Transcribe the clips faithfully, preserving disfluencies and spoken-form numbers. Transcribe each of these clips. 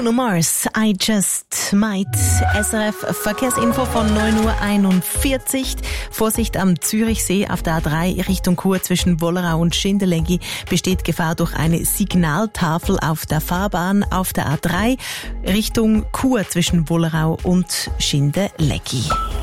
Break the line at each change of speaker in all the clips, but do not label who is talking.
Bruno Mars, I Just Might. S R F Verkehrsinfo von neun Uhr einundvierzig. Vorsicht am Zürichsee auf der A drei Richtung Chur zwischen Wollerau und Schindellegi besteht Gefahr durch eine Signaltafel auf der Fahrbahn auf der A drei Richtung Chur zwischen Wollerau und Schindellegi.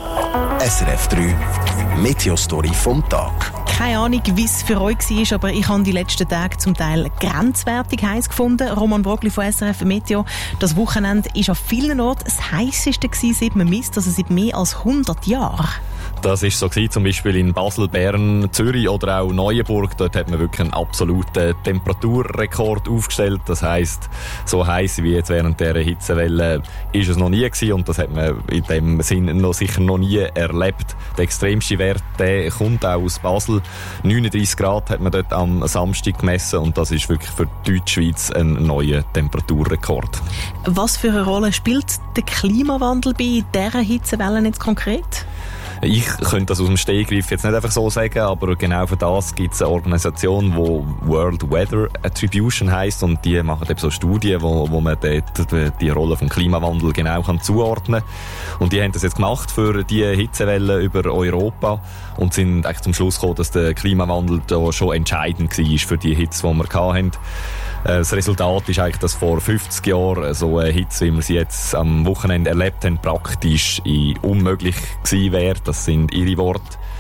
S R F drei Meteostory vom Tag.
Keine Ahnung, wie es für euch war, aber ich habe die letzten Tage zum Teil grenzwertig heiß gefunden. Roman Brogli von S R F Meteo. Das Wochenende war an vielen Orten das heisseste gewesen, seit man misst, also seit mehr als hundert Jahren.
Das war so gewesen, zum Beispiel in Basel, Bern, Zürich oder auch Neuenburg. Dort hat man wirklich einen absoluten Temperaturrekord aufgestellt. Das heisst, so heiß wie jetzt während dieser Hitzewelle ist es noch nie gewesen und das hat man in dem Sinn noch sicher noch nie erlebt. Der extremste Wert, der kommt auch aus Basel. neununddreissig Grad hat man dort am Samstag gemessen und das ist wirklich für die Deutschschweiz ein neuer Temperaturrekord.
Was für eine Rolle spielt der Klimawandel bei dieser Hitzewelle jetzt konkret?
Ich könnte das aus dem Stegreif jetzt nicht einfach so sagen, aber genau für das gibt es eine Organisation, die World Weather Attribution heisst und die machen eben so Studien, wo, wo man dort die, die Rolle vom Klimawandel genau kann zuordnen kann. Und die haben das jetzt gemacht für die Hitzewelle über Europa und sind eigentlich zum Schluss gekommen, dass der Klimawandel da schon entscheidend war für die Hitze, die wir hatten. Das Resultat ist eigentlich, dass vor fünfzig Jahren so eine Hitze, wie wir sie jetzt am Wochenende erlebt haben, praktisch unmöglich gewesen wäre. Das sind ihre Worte.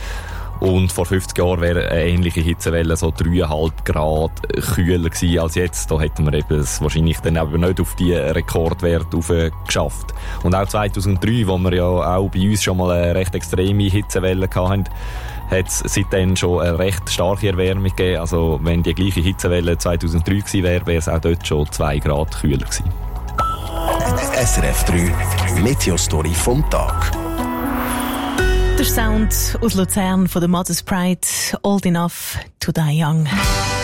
Und vor fünfzig Jahren wäre eine ähnliche Hitzewelle so dreieinhalb Grad kühler gewesen als jetzt. Da hätten wir eben es wahrscheinlich dann aber nicht auf die Rekordwerte geschafft. Und auch zweitausenddrei, wo wir ja auch bei uns schon mal eine recht extreme Hitzewelle hatten, hat es seitdem schon eine recht starke Erwärmung gegeben. Also wenn die gleiche Hitzewelle zweitausenddrei gewesen wäre, wäre es auch dort schon zwei Grad kühler gewesen.
S R F drei Meteostory vom Tag.
Der Sound aus Luzern von der Mother's Pride, Old Enough to Die Young.